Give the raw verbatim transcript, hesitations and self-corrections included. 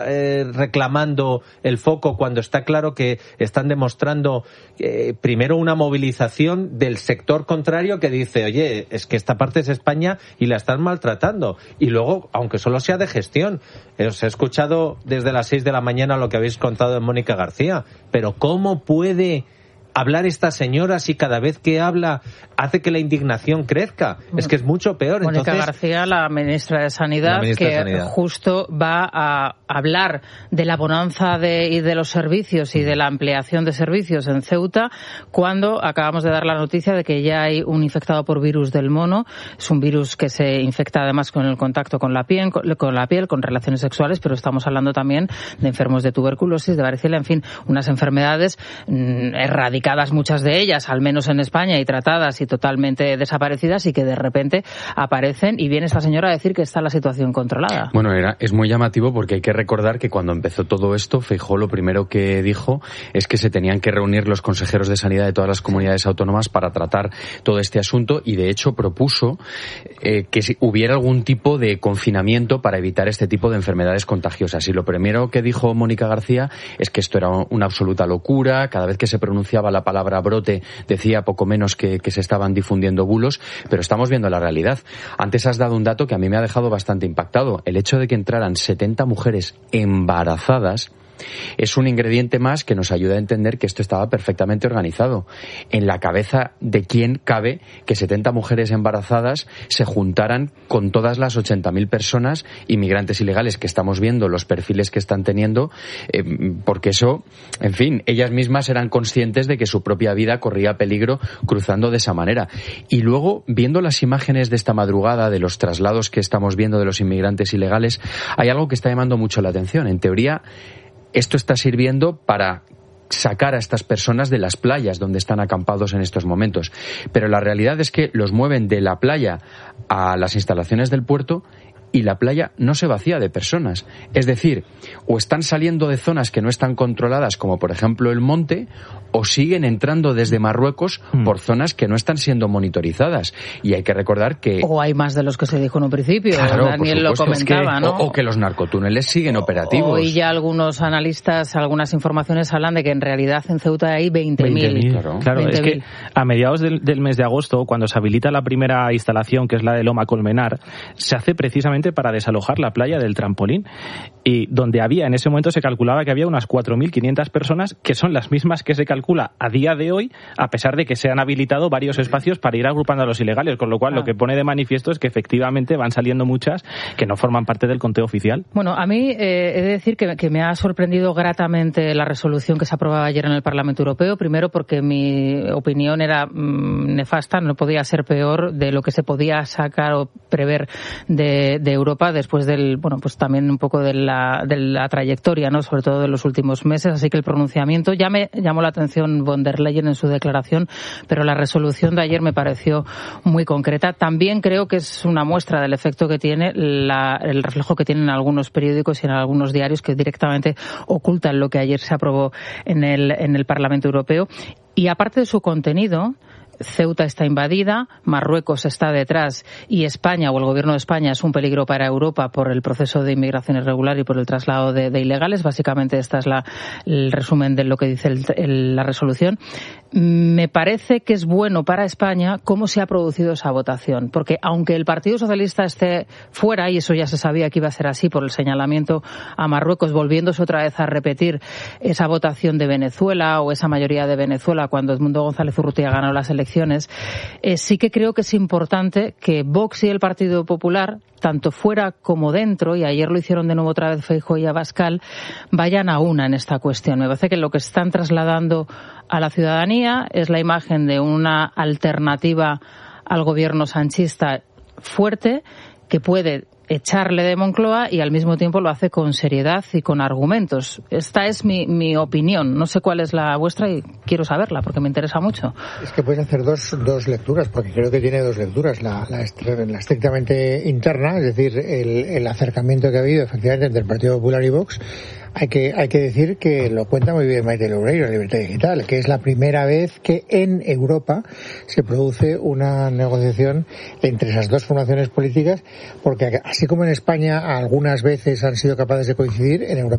eh, reclamando el foco cuando está claro que están demostrando eh, primero una movilización del sector contrario que dice, oye, es que esta parte es España y la están maltratando. Y luego, aunque solo sea de gestión, eh, os he escuchado desde las seis de la mañana lo que habéis contado de Mónica García, pero ¿cómo puede hablar esta señora si cada vez que habla hace que la indignación crezca? Es que es mucho peor. Mónica Entonces, García, la ministra de Sanidad, ministra que de Sanidad. justo va a hablar de la bonanza de, y de los servicios y de la ampliación de servicios en Ceuta, cuando acabamos de dar la noticia de que ya hay un infectado por virus del mono. Es un virus que se infecta además con el contacto con la piel, con, con la piel, con relaciones sexuales, pero estamos hablando también de enfermos de tuberculosis, de varicela, en fin, unas enfermedades mmm, erradicadas, muchas de ellas, al menos en España, y tratadas y totalmente desaparecidas, y que de repente aparecen y viene esta señora a decir que está la situación controlada. Bueno, era, es muy llamativo porque hay que recordar que cuando empezó todo esto, Feijóo lo primero que dijo es que se tenían que reunir los consejeros de sanidad de todas las comunidades autónomas para tratar todo este asunto, y de hecho propuso eh, que si hubiera algún tipo de confinamiento para evitar este tipo de enfermedades contagiosas. Y lo primero que dijo Mónica García es que esto era una absoluta locura. Cada vez que se pronunciaba la palabra brote decía poco menos que, que se estaban difundiendo bulos, pero estamos viendo la realidad. Antes has dado un dato que a mí me ha dejado bastante impactado. El hecho de que entraran setenta mujeres embarazadas es un ingrediente más que nos ayuda a entender que esto estaba perfectamente organizado. En la cabeza de quién cabe que setenta mujeres embarazadas se juntaran con todas las ochenta mil personas inmigrantes ilegales que estamos viendo, los perfiles que están teniendo, eh, porque eso, en fin, ellas mismas eran conscientes de que su propia vida corría peligro cruzando de esa manera. Y luego, viendo las imágenes de esta madrugada, de los traslados que estamos viendo de los inmigrantes ilegales, hay algo que está llamando mucho la atención. En teoría, esto está sirviendo para sacar a estas personas de las playas donde están acampados en estos momentos. Pero la realidad es que los mueven de la playa a las instalaciones del puerto y la playa no se vacía de personas. Es decir, o están saliendo de zonas que no están controladas, como por ejemplo el monte, o siguen entrando desde Marruecos mm. por zonas que no están siendo monitorizadas. Y hay que recordar que... O hay más de los que se dijo en un principio. Claro, Daniel lo comentaba, es que, ¿no? O, o que los narcotúneles siguen operativos. Hoy ya algunos analistas, algunas informaciones hablan de que en realidad en Ceuta hay veinte mil. Claro, claro es que a mediados del, del mes de agosto, cuando se habilita la primera instalación, que es la de Loma Colmenar, se hace precisamente para desalojar la playa del Trampolín, y donde había, en ese momento se calculaba que había unas cuatro mil quinientas personas, que son las mismas que se calcula a día de hoy, a pesar de que se han habilitado varios espacios para ir agrupando a los ilegales, con lo cual ah. lo que pone de manifiesto es que efectivamente van saliendo muchas que no forman parte del conteo oficial. Bueno, a mí eh, he de decir que, que me ha sorprendido gratamente la resolución que se aprobaba ayer en el Parlamento Europeo, primero porque mi opinión era mmm, nefasta, no podía ser peor de lo que se podía sacar o prever de, de Europa después del, bueno, pues también un poco de la, de la trayectoria, ¿no? Sobre todo de los últimos meses, así que el pronunciamiento ya me llamó la atención von der Leyen en su declaración, pero la resolución de ayer me pareció muy concreta. También creo que es una muestra del efecto que tiene la, el reflejo que tienen algunos periódicos y en algunos diarios que directamente ocultan lo que ayer se aprobó en el, en el Parlamento Europeo. Y aparte de su contenido, Ceuta está invadida, Marruecos está detrás y España o el gobierno de España es un peligro para Europa por el proceso de inmigración irregular y por el traslado de, de ilegales. Básicamente este es la, el resumen de lo que dice el, el, la resolución. Me parece que es bueno para España cómo se ha producido esa votación, porque aunque el Partido Socialista esté fuera, y eso ya se sabía que iba a ser así por el señalamiento a Marruecos, volviéndose otra vez a repetir esa votación de Venezuela o esa mayoría de Venezuela cuando Edmundo González Urrutia ganó las elecciones, eh, sí que creo que es importante que Vox y el Partido Popular, tanto fuera como dentro, y ayer lo hicieron de nuevo otra vez Feijóo y Abascal, vayan a una en esta cuestión. Me parece que lo que están trasladando a la ciudadanía es la imagen de una alternativa al gobierno sanchista fuerte, que puede echarle de Moncloa y al mismo tiempo lo hace con seriedad y con argumentos. Esta es mi, mi opinión. No sé cuál es la vuestra y quiero saberla porque me interesa mucho. Es que puedes hacer dos, dos lecturas, porque creo que tiene dos lecturas. La, la, la estrictamente interna, es decir, el, el acercamiento que ha habido efectivamente entre el Partido Popular y Vox, Hay que, hay que decir que lo cuenta muy bien Maite Loureiro en Libertad Digital, que es la primera vez que en Europa se produce una negociación entre esas dos formaciones políticas, porque así como en España algunas veces han sido capaces de coincidir, en Europa